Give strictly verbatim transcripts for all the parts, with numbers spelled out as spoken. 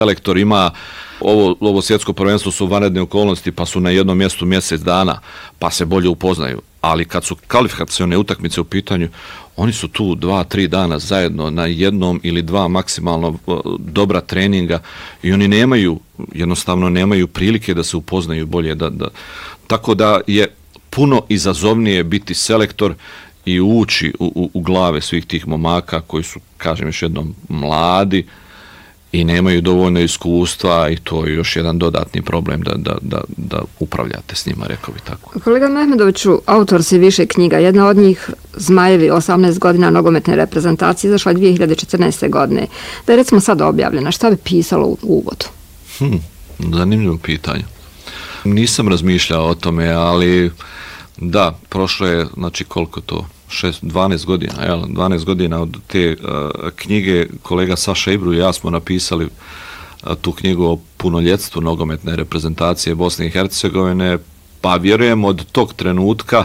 Selektor ima ovo, ovo svjetsko prvenstvo su vanredne okolnosti, pa su na jednom mjestu mjesec dana, pa se bolje upoznaju. Ali kad su kvalifikacione utakmice u pitanju, oni su tu dva, tri dana zajedno na jednom ili dva maksimalno dobra treninga i oni nemaju, jednostavno nemaju prilike da se upoznaju bolje. Da, da, tako da je puno izazovnije biti selektor i ući u, u, u glave svih tih momaka koji su, kažem još jednom, mladi i nemaju dovoljno iskustva i to je još jedan dodatni problem da, da, da, da upravljate s njima, rekao bi tako. Kolega Mehmedoviću, autor si više knjiga. Jedna od njih, Zmajevi, osamnaest godina nogometne reprezentacije, izašla dvije hiljade četrnaeste. godine. Da je recimo sada objavljena, šta bi pisalo u uvodu? Hmm, zanimljivo pitanje. Nisam razmišljao o tome, ali da, prošlo je, znači koliko to, šest, dvanaest godina, jel? dvanaest godina od te uh, knjige, kolega Saša Ibru i ja smo napisali uh, tu knjigu o punoljetstvu nogometne reprezentacije Bosne i Hercegovine, pa vjerujem od tog trenutka,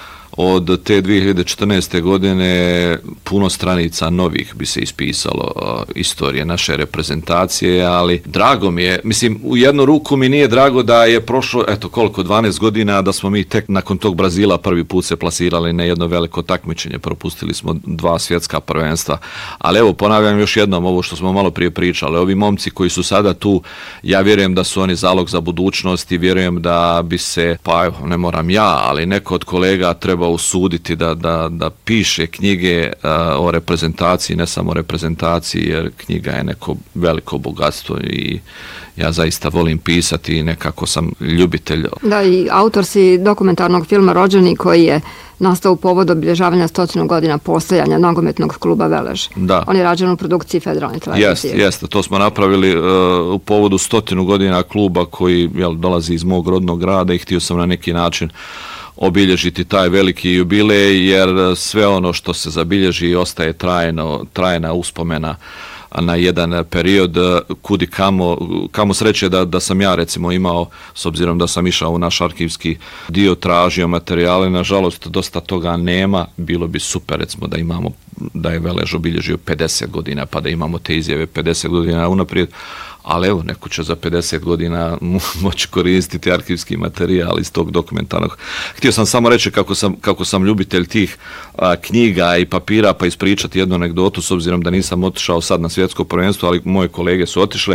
od te dvije hiljade četrnaeste. godine puno stranica novih bi se ispisalo uh, istorije naše reprezentacije, ali drago mi je, mislim, u jednu ruku mi nije drago da je prošlo, eto koliko, dvanaest godina, da smo mi tek nakon tog Brazila prvi put se plasirali na jedno veliko takmičenje, propustili smo dva svjetska prvenstva, ali evo, ponavljam još jednom ovo što smo malo prije pričali, ovi momci koji su sada tu, ja vjerujem da su oni zalog za budućnost i vjerujem da bi se, pa evo, ne moram ja, ali neko od kolega treba usuditi da, da, da piše knjige uh, o reprezentaciji, ne samo o reprezentaciji, jer knjiga je neko veliko bogatstvo i ja zaista volim pisati i nekako sam ljubitelj. Da, i autor si dokumentarnog filma Rođeni koji je nastao u povodu obilježavanja stotinu godina postojanja nogometnog kluba Velež. Da. On je rađen u produkciji Federalne televizije. Jeste, jeste. To smo napravili uh, u povodu stotinu godina kluba koji jel, dolazi iz mog rodnog grada i htio sam na neki način obilježiti taj veliki jubilej, jer sve ono što se zabilježi ostaje trajno, trajna uspomena na jedan period, kudi kamo, kamo sreće da, da sam ja recimo imao, s obzirom da sam išao u naš arhivski dio, tražio materijale, nažalost dosta toga nema, bilo bi super recimo da imamo, da je Velež obilježio pedeset godina, pa da imamo te izjave pedeset godina unaprijed, ali evo, neko će za pedeset godina moći koristiti arhivski materijal iz tog dokumentarnog. Htio sam samo reći kako sam, kako sam ljubitelj tih a, knjiga i papira, pa ispričati jednu anegdotu, s obzirom da nisam otišao sad na svjetsko prvenstvo, ali moje kolege su otišle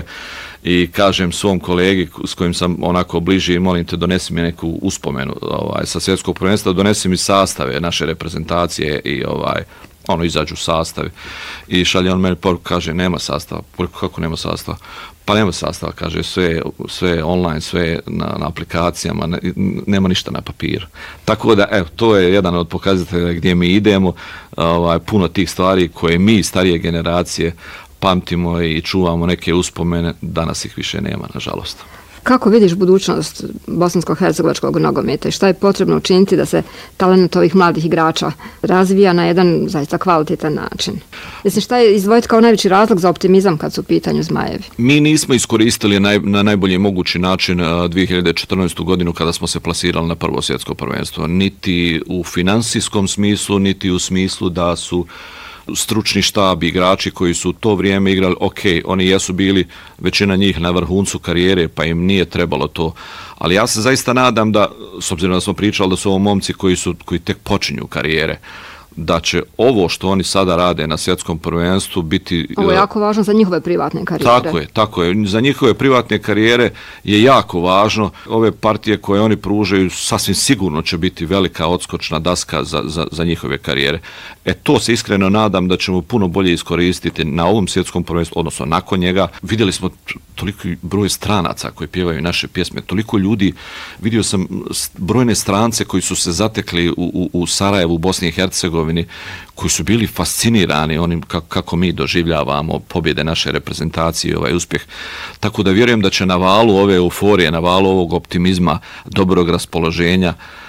i kažem svom kolegi s kojim sam onako bliži, molim te, donesi mi neku uspomenu ovaj, sa svjetskog prvenstva, donesi mi sastave naše reprezentacije i ovaj, ono, izađu sastavi i šalje on meni poruku, kaže, nema sastava. Kako nema sastava? Pa nema sastava, kaže, sve, sve online, sve na, na aplikacijama, ne, nema ništa na papiru. Tako da, evo, to je jedan od pokazatelja gdje mi idemo, ovaj, puno tih stvari koje mi, starije generacije, pamtimo i čuvamo neke uspomene, danas ih više nema, nažalost. Kako vidiš budućnost bosansko-hercegovačkog nogometa i šta je potrebno učiniti da se talent ovih mladih igrača razvija na jedan zaista kvalitetan način? Mislim, šta je izdvojiti kao najveći razlog za optimizam kad su u pitanju Zmajevi? Mi nismo iskoristili naj, na najbolji mogući način dvije hiljade četrnaestu. godinu kada smo se plasirali na prvo svjetsko prvenstvo. Niti u finansijskom smislu, niti u smislu da su stručni štab, igrači koji su u to vrijeme igrali, ok, oni jesu bili većina njih na vrhuncu karijere, pa im nije trebalo to. Ali ja se zaista nadam da, s obzirom da smo pričali da su ovo momci koji, su, koji tek počinju karijere, da će ovo što oni sada rade na svjetskom prvenstvu biti... Ovo je jako važno za njihove privatne karijere. Tako je, tako je. Za njihove privatne karijere je jako važno. Ove partije koje oni pružaju sasvim sigurno će biti velika odskočna daska za, za, za njihove karijere. E to se iskreno nadam da ćemo puno bolje iskoristiti na ovom svjetskom prvenstvu, odnosno nakon njega. Vidjeli smo toliko broj stranaca koji pjevaju naše pjesme, toliko ljudi, vidio sam brojne strance koji su se zatekli u, u, u Sarajevu, u Bosni i Hercegovini, koji su bili fascinirani onim kako, kako mi doživljavamo pobjede naše reprezentacije i ovaj uspjeh. Tako da vjerujem da će na valu ove euforije, na valu ovog optimizma, dobrog raspoloženja,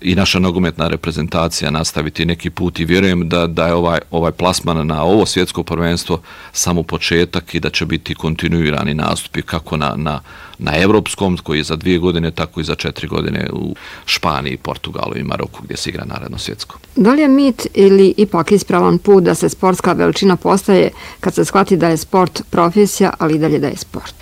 i naša nogometna reprezentacija nastaviti neki put i vjerujem da, da je ovaj, ovaj plasman na ovo svjetsko prvenstvo samo početak i da će biti kontinuirani nastupi kako na, na, na evropskom, koji je za dvije godine, tako i za četiri godine u Španiji, Portugalu i Maroku gdje se igra naredno svjetsko. Da li je mit ili ipak ispravan put da se sportska veličina postaje kad se shvati da je sport profesija, ali i dalje da je sport?